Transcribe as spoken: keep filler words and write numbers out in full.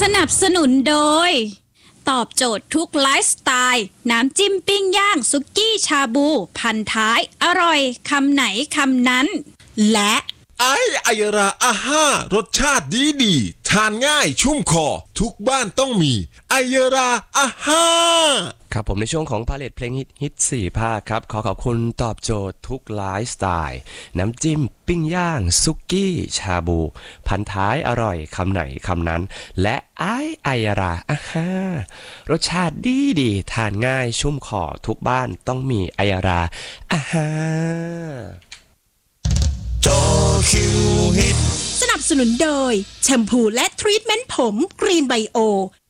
นับสนุนโดยตอบโจทย์ทุกไลฟ์สไตล์น้ำจิ้มปิ้งย่างสุกี้ชาบูพันท้ายอร่อยคำไหนคำนั้นและไอไอยราอาห้ารสชาติดีดีทานง่ายชุ่มคอทุกบ้านต้องมีไอยราอาห้าครับผมในช่วงของพาเลทเพลงฮิตฮิตสี่ภาคครับขอขอบคุณตอบโจทย์ทุกไลฟ์สไตล์น้ำจิ้มปิ้งย่างซุกี้ชาบูพันท้ายอร่อยคำไหนคำนั้นและไอไอยราอาห้ารสชาติดีดีทานง่ายชุ่มคอทุกบ้านต้องมีไอยราอาห้าจอคิวฮิตสนับสนุนโดยแชมพูและทรีทเมนต์ผมกรีนไบโอ